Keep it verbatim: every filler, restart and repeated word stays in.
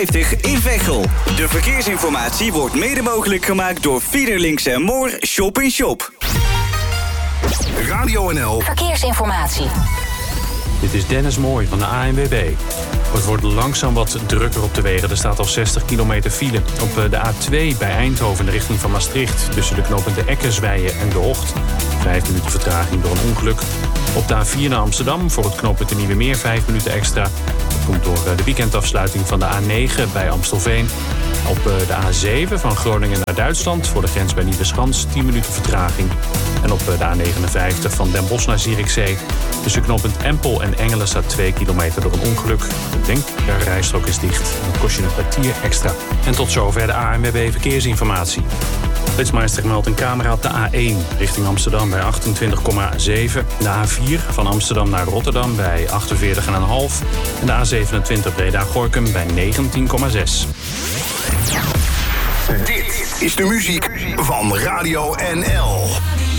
in Veghel. De verkeersinformatie wordt mede mogelijk gemaakt door Fiederlinks en Moor Shop in Shop. Radio N L Verkeersinformatie. Dit is Dennis Mooij van de A N W B. Het wordt langzaam wat drukker op de wegen. Er staat al zestig kilometer file. Op de A twee bij Eindhoven in de richting van Maastricht. Tussen de knooppunten Eckersweijen en De Hocht. Vijf minuten vertraging door een ongeluk. Op de A vier naar Amsterdam voor het knooppunt de Nieuwe Meer vijf minuten extra. Dat komt door de weekendafsluiting van de A negen bij Amstelveen. Op de A zeven van Groningen naar Duitsland voor de grens bij Nieuweschans tien minuten vertraging. En op de A negenenvijftig van Den Bosch naar Zierikzee. Tussen knooppunt Empel en Engelen staat twee kilometer door een ongeluk. De denkerrijstrook is dicht. Dat kost je een kwartier extra. En tot zover de A N W B Verkeersinformatie. Flitsmeister meldt een camera op de A één richting Amsterdam bij achtentwintig komma zeven. De A vier van Amsterdam naar Rotterdam bij achtenveertig komma vijf. En de A zevenentwintig Breda-Gorinchem bij negentien komma zes. Dit is de muziek van Radio N L.